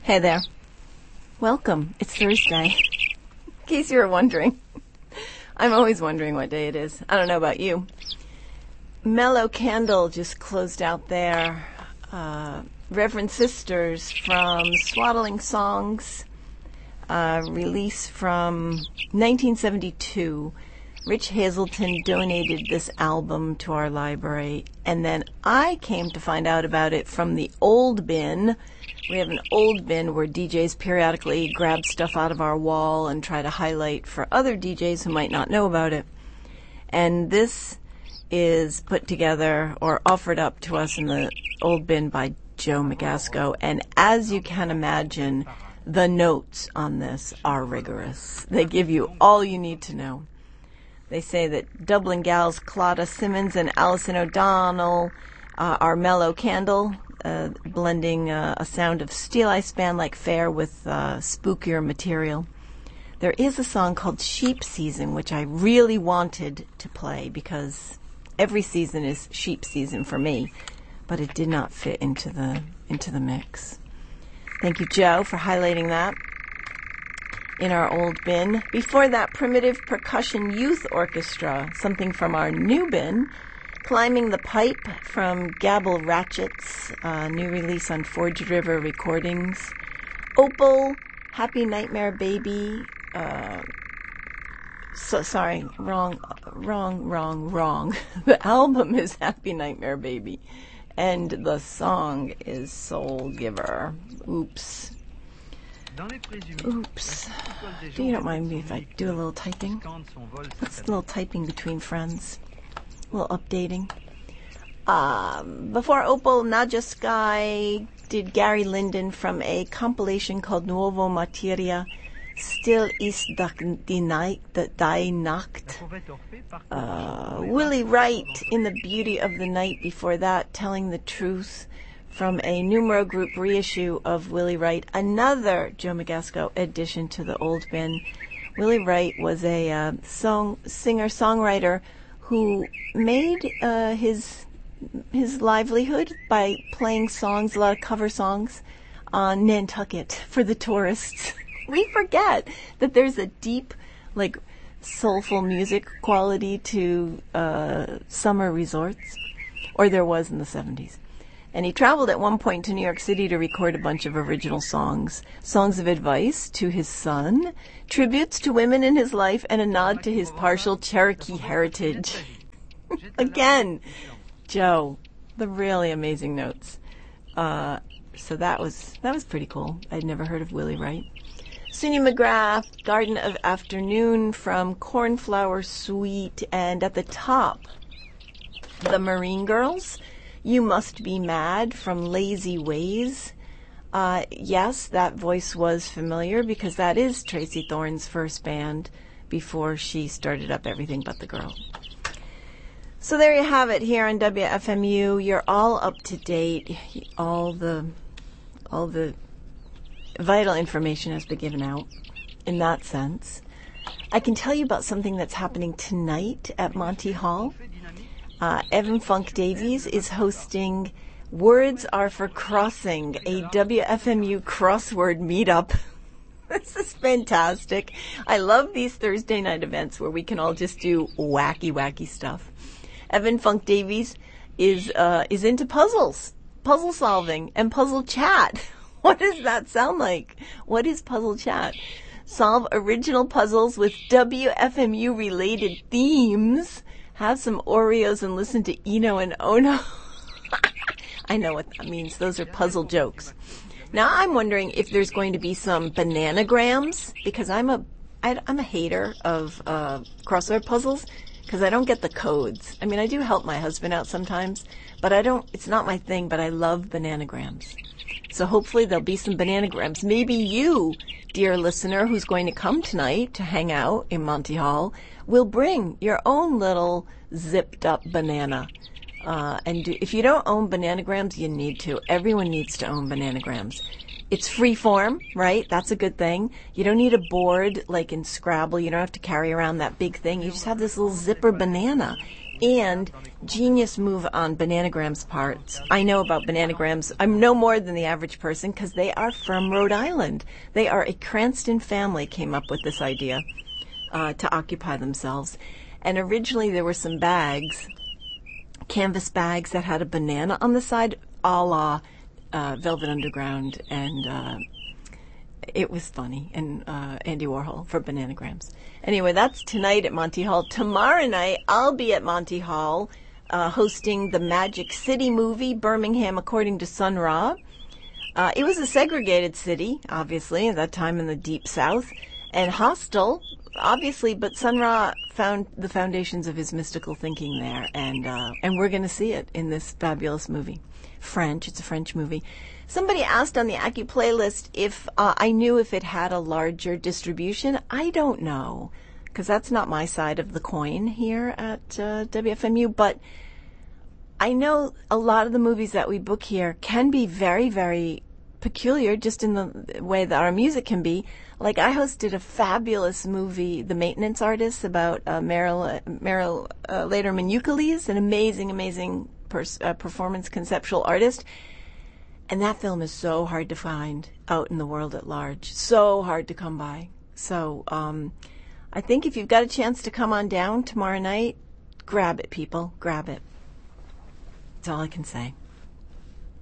Hey there. Welcome. It's Thursday. In case you were wondering. I'm always wondering what day it is. I don't know about you. Mellow Candle just closed out their Reverend Sisters from Swaddling Songs, release from 1972. Rich Hazelton donated this album to our library, and then I came to find out about it from the Old Bin. We have an Old Bin where DJs periodically grab stuff out of our wall and try to highlight for other DJs who might not know about it. And this is put together or offered up to us in the Old Bin by Joe Magasco. And as you can imagine, the notes on this are rigorous. They give you all you need to know. They say that Dublin gals Claudia Simmons and Alison O'Donnell are Mellow Candle, blending a sound of Steel Eye Span-like fare with spookier material. There is a song called Sheep Season, which I really wanted to play because every season is sheep season for me, but it did not fit into the mix. Thank you, Joe, for highlighting that in our Old Bin. Before that, Primitive Percussion Youth Orchestra, something from our new bin. Climbing the Pipe from Gabble Ratchet's new release on Forged River Recordings. Opal, Happy Nightmare Baby. Wrong. The album is Happy Nightmare Baby, and the song is Soul Giver. Oops. You don't mind me if I do a little typing? That's a little typing between friends. A little updating. Before Opal, Nadja Sky did Gary Linden from a compilation called Nuovo Materia. Still ist die Nacht. Willie Wright in The Beauty of the Night before that, Telling the Truth from a Numero Group reissue of Willie Wright, another Joe Magasco addition to the Old Bin. Willie Wright was a singer-songwriter who made his livelihood by playing songs, a lot of cover songs, on Nantucket for the tourists. We forget that there's a deep, soulful music quality to summer resorts, or there was in the 70s. And he traveled at one point to New York City to record a bunch of original songs of advice to his son, tributes to women in his life, and a nod to his partial Cherokee heritage. Again, Joe, the really amazing notes. So that was pretty cool. I'd never heard of Willie Wright. Sonia McGrath, Garden of Afternoon from Cornflower Suite, and at the top, the Marine Girls, You Must Be Mad from Lazy Ways. Yes, that voice was familiar because that is Tracy Thorn's first band before she started up Everything But the Girl. So there you have it here on WFMU. You're all up to date. All the vital information has been given out in that sense. I can tell you about something that's happening tonight at Monty Hall. Evan Funk Davies is hosting Words Are for Crossing, a WFMU crossword meetup. This is fantastic. I love these Thursday night events where we can all just do wacky stuff. Evan Funk Davies is into puzzles, puzzle solving, and puzzle chat. What does that sound like? What is puzzle chat? Solve original puzzles with WFMU-related themes. Have some Oreos and listen to Eno and Ono. I know what that means. Those are puzzle jokes. Now I'm wondering if there's going to be some bananagrams, because I'm a hater of crossword puzzles because I don't get the codes. I mean, I do help my husband out sometimes, but it's not my thing, but I love bananagrams. So hopefully there'll be some bananagrams. Maybe you, dear listener, who's going to come tonight to hang out in Monty Hall, will bring your own little zipped up banana. If you don't own bananagrams, you need to. Everyone needs to own bananagrams. It's free form, right? That's a good thing. You don't need a board like in Scrabble. You don't have to carry around that big thing. You just have this little zipper banana. And genius move on Bananagram's part. I know about Bananagrams. I'm no more than the average person because they are from Rhode Island. They are a Cranston family came up with this idea to occupy themselves. And originally there were some bags, canvas bags that had a banana on the side, a la Velvet Underground, and it was funny, and Andy Warhol for Bananagrams. Anyway, that's tonight at Monty Hall. Tomorrow night, I'll be at Monty Hall hosting the Magic City movie, Birmingham According to Sun Ra. It was a segregated city, obviously, at that time in the Deep South, and hostile, obviously, but Sun Ra found the foundations of his mystical thinking there, and we're going to see it in this fabulous movie. It's a French movie. Somebody asked on the Accu playlist if I knew if it had a larger distribution. I don't know, because that's not my side of the coin here at WFMU, but I know a lot of the movies that we book here can be very, very peculiar, just in the way that our music can be. Like, I hosted a fabulous movie, The Maintenance Artist, about Meryl Lederman Euclides, an amazing performance conceptual artist. And that film is so hard to find out in the world at large. So hard to come by. So I think if you've got a chance to come on down tomorrow night, grab it, people. Grab it. That's all I can say.